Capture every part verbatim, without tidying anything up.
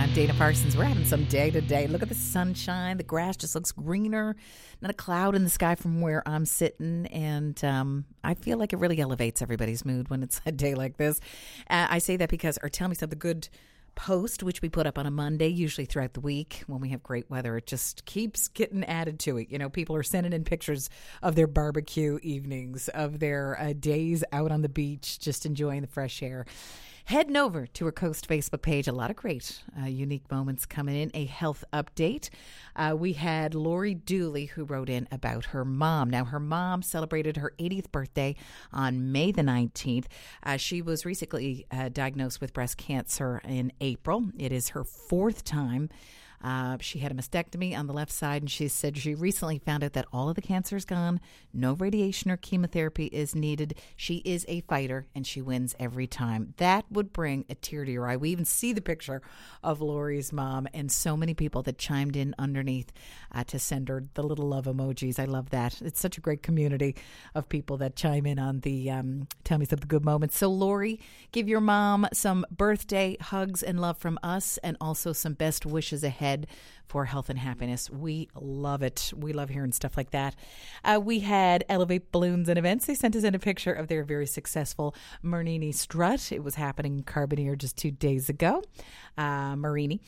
I'm Dana Parsons. We're having some day today. Look at the sunshine. The grass just looks greener. Not a cloud in the sky from where I'm sitting. And um, I feel like it really elevates everybody's mood when it's a day like this. Uh, I say that because our Tell Me Something Good post, which we put up on a Monday, usually throughout the week when we have great weather, it just keeps getting added to it. You know, people are sending in pictures of their barbecue evenings, of their uh, days out on the beach, just enjoying the fresh air. Heading over to our Coast Facebook page, a lot of great, uh, unique moments coming in. A health update. Uh, we had Lori Dooley, who wrote in about her mom. Now, her mom celebrated her eightieth birthday on May the nineteenth. Uh, she was recently uh, diagnosed with breast cancer in April. It is her fourth time. Uh, she had a mastectomy on the left side, and she said she recently found out that all of the cancer is gone. No radiation or chemotherapy is needed. She is a fighter, and she wins every time. That would bring a tear to your eye. We even see the picture of Lori's mom and so many people that chimed in underneath uh, to send her the little love emojis. I love that. It's such a great community of people that chime in on the um, Tell Me Something Good moments. So, Lori, give your mom some birthday hugs and love from us, and also some best wishes ahead for health and happiness. We love it. We love hearing stuff like that. Uh, we had Elevate Balloons and Events. They sent us in a picture of their very successful Marini Strut. It was happening in Carbonear just two days ago, uh, Marini.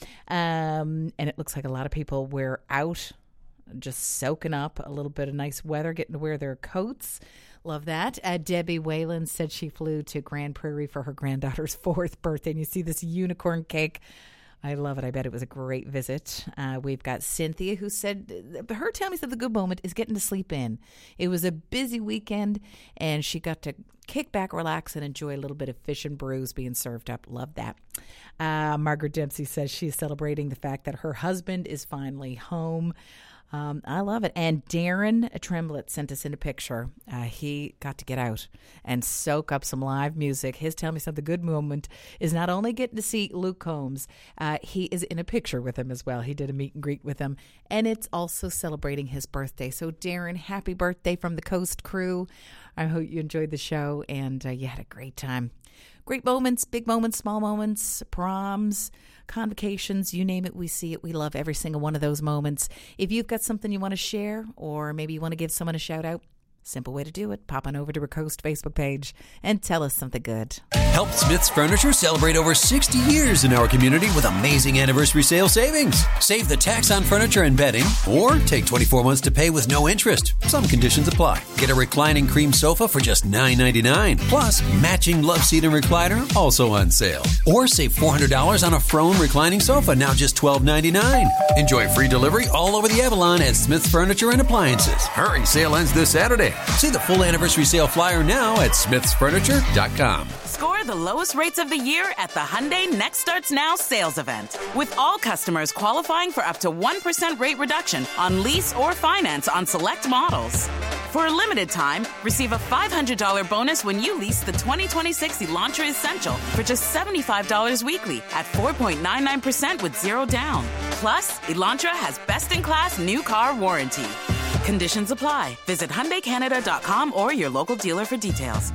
Um, and it looks like a lot of people were out just soaking up a little bit of nice weather, getting to wear their coats. Love that. Uh, Debbie Whalen said she flew to Grand Prairie for her granddaughter's fourth birthday. And you see this unicorn cake. I love it. I bet it was a great visit. Uh, we've got Cynthia, who said her Tell Me Something Good moment is getting to sleep in. It was a busy weekend, and she got to kick back, relax, and enjoy a little bit of fish and brews being served up. Love that. Uh, Margaret Dempsey says she's celebrating the fact that her husband is finally home. Um, I love it. And Darren Tremblett sent us in a picture. Uh, he got to get out and soak up some live music. His Tell Me Something Good moment is not only getting to see Luke Combs, uh, he is in a picture with him as well. He did a meet and greet with him. And it's also celebrating his birthday. So, Darren, happy birthday from the Coast crew. I hope you enjoyed the show and uh, you had a great time. Great moments, big moments, small moments, proms, convocations, you name it, we see it. We love every single one of those moments. If you've got something you want to share, or maybe you want to give someone a shout out, simple way to do it. Pop on over to our Coast Facebook page and tell us something good. Help Smith's Furniture celebrate over sixty years in our community with amazing anniversary sale savings. Save the tax on furniture and bedding, or take twenty-four months to pay with no interest. Some conditions apply. Get a reclining cream sofa for just nine ninety-nine. Plus, matching love seat and recliner, also on sale. Or save four hundred dollars on a Frone reclining sofa, now just twelve ninety-nine. Enjoy free delivery all over the Avalon at Smith's Furniture and Appliances. Hurry, sale ends this Saturday. See the full anniversary sale flyer now at smiths furniture dot com. Score the lowest rates of the year at the Hyundai Next Starts Now sales event. With all customers qualifying for up to one percent rate reduction on lease or finance on select models. For a limited time, receive a five hundred dollars bonus when you lease the twenty twenty-six Elantra Essential for just seventy-five dollars weekly at four point nine nine percent with zero down. Plus, Elantra has best-in-class new car warranty. Conditions apply. Visit Hyundai Canada dot com or your local dealer for details.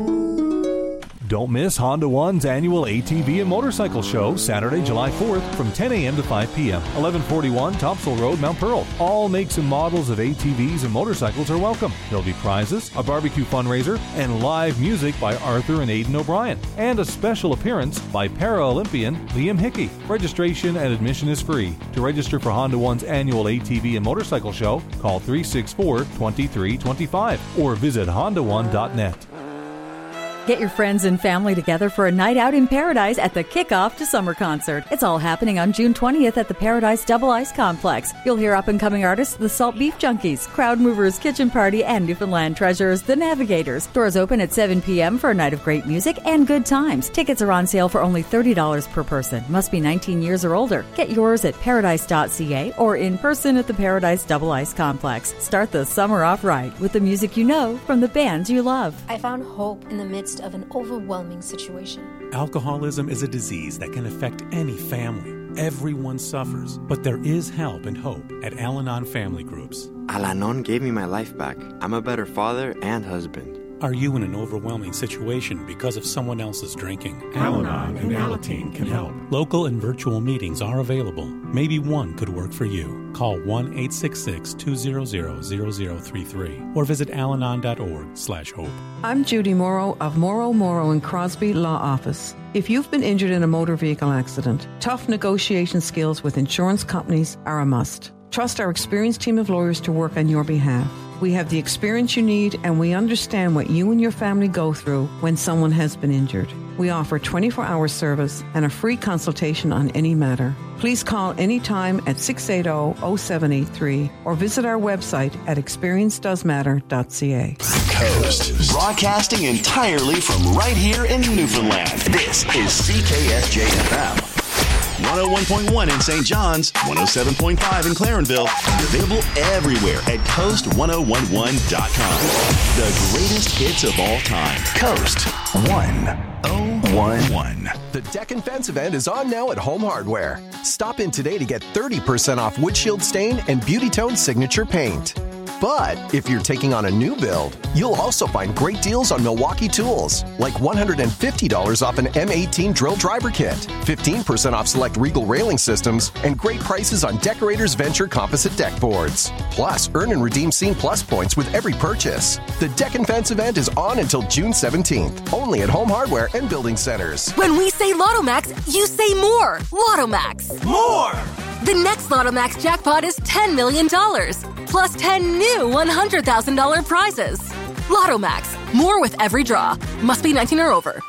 Don't miss Honda One's annual A T V and Motorcycle Show, Saturday, July fourth from ten a.m. to five p.m. eleven forty-one Topsail Road, Mount Pearl. All makes and models of A T Vs and motorcycles are welcome. There'll be prizes, a barbecue fundraiser, and live music by Arthur and Aidan O'Brien. And a special appearance by Para-Olympian Liam Hickey. Registration and admission is free. To register for Honda One's annual A T V and Motorcycle Show, call three six four, two three two five or visit honda one dot net. Get your friends and family together for a night out in Paradise at the Kickoff to Summer concert. It's all happening on June twentieth at the Paradise Double Ice Complex. You'll hear up-and-coming artists the Salt Beef Junkies, Crowd Movers, Kitchen Party, and Newfoundland Treasures, the Navigators. Doors open at seven p.m. for a night of great music and good times. Tickets are on sale for only thirty dollars per person. Must be nineteen years or older. Get yours at paradise dot c a or in person at the Paradise Double Ice Complex. Start the summer off right with the music you know from the bands you love. I found hope in the midst of an overwhelming situation. Alcoholism is a disease that can affect any family. Everyone suffers, but there is help and hope at Al-Anon Family Groups. Al-Anon gave me my life back. I'm a better father and husband. Are you in an overwhelming situation because of someone else's drinking? Al-Anon and Alateen can help. Local and virtual meetings are available. Maybe one could work for you. Call one eight six six, two zero zero, zero zero three three or visit alanon dot org slash hope. I'm Judy Morrow of Morrow, Morrow and Crosby Law Office. If you've been injured in a motor vehicle accident, tough negotiation skills with insurance companies are a must. Trust our experienced team of lawyers to work on your behalf. We have the experience you need, and we understand what you and your family go through when someone has been injured. We offer twenty-four hour service and a free consultation on any matter. Please call anytime at six eight zero, zero seven eight three or visit our website at experience does matter dot c a. Coast, broadcasting entirely from right here in Newfoundland. This is C K S J F M. one oh one point one in Saint John's, one oh seven point five in Clarenville, available everywhere at coast one oh one one dot com. The greatest hits of all time. Coast one oh one one. The Deck and Fence event is on now at Home Hardware. Stop in today to get thirty percent off windshield stain and Beauty Tone signature paint. But if you're taking on a new build, you'll also find great deals on Milwaukee tools, like one hundred fifty dollars off an M eighteen drill driver kit, fifteen percent off select Regal railing systems, and great prices on Decorators Venture composite deck boards. Plus, earn and redeem Scene Plus points with every purchase. The Deck and Fence event is on until June seventeenth, only at Home Hardware and Building Centers. When we say Lotto-Max, you say more. Lotto-Max. More! The next Lotto-Max jackpot is ten million dollars, plus ten new one hundred thousand dollars prizes. Lotto-Max, more with every draw. Must be nineteen or over.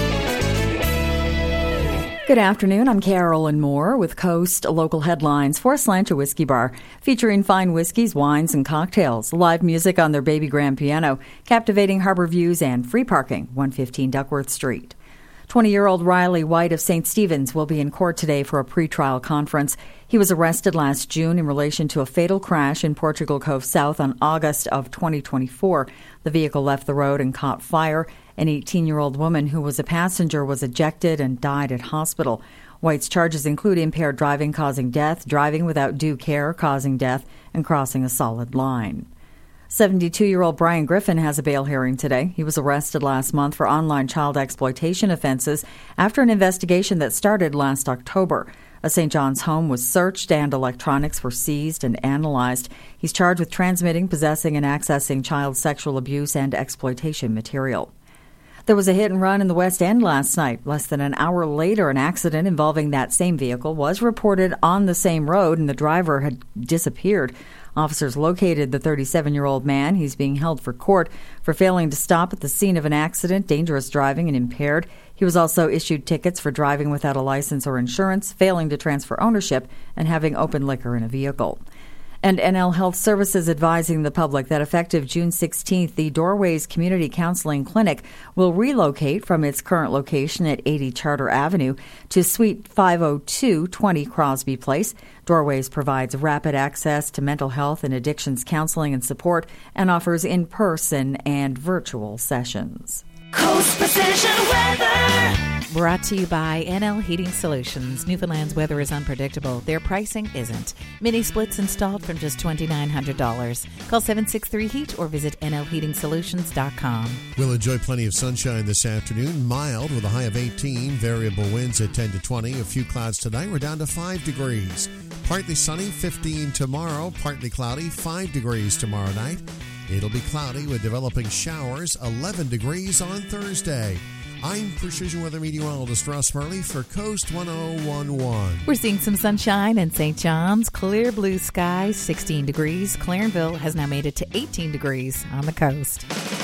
Good afternoon. I'm Carolyn Moore with Coast Local Headlines for Slancha Whiskey Bar, featuring fine whiskeys, wines, and cocktails, live music on their baby grand piano, captivating harbor views, and free parking, one fifteen Duckworth Street. twenty-year-old Riley White of Saint Stephen's will be in court today for a pretrial conference. He was arrested last June in relation to a fatal crash in Portugal Cove South on August of twenty twenty-four. The vehicle left the road and caught fire. An eighteen-year-old woman who was a passenger was ejected and died at hospital. White's charges include impaired driving causing death, driving without due care causing death, and crossing a solid line. seventy-two-year-old Brian Griffin has a bail hearing today. He was arrested last month for online child exploitation offenses after an investigation that started last October. A Saint John's home was searched and electronics were seized and analyzed. He's charged with transmitting, possessing, and accessing child sexual abuse and exploitation material. There was a hit and run in the West End last night. Less than an hour later, an accident involving that same vehicle was reported on the same road, and the driver had disappeared. Officers located the thirty-seven-year-old man. He's being held for court for failing to stop at the scene of an accident, dangerous driving, and impaired. He was also issued tickets for driving without a license or insurance, failing to transfer ownership, and having open liquor in a vehicle. And N L Health Services advising the public that effective June sixteenth, the Doorways Community Counseling Clinic will relocate from its current location at eighty Charter Avenue to Suite five oh two twenty Crosby Place. Doorways provides rapid access to mental health and addictions counseling and support and offers in-person and virtual sessions. Coast Precision Weather. Brought to you by N L Heating Solutions. Newfoundland's weather is unpredictable. Their pricing isn't. Mini splits installed from just two thousand nine hundred dollars. Call seven six three heat or visit N L heating solutions dot com. We'll enjoy plenty of sunshine this afternoon. Mild with a high of eighteen. Variable winds at ten to twenty. A few clouds tonight. We're down to five degrees. Partly sunny, fifteen tomorrow. Partly cloudy, five degrees tomorrow night. It'll be cloudy with developing showers, eleven degrees on Thursday. I'm Precision Weather Meteorologist Ross Murley for Coast one oh one one. We're seeing some sunshine in Saint John's. Clear blue skies, sixteen degrees. Clarenville has now made it to eighteen degrees on the coast.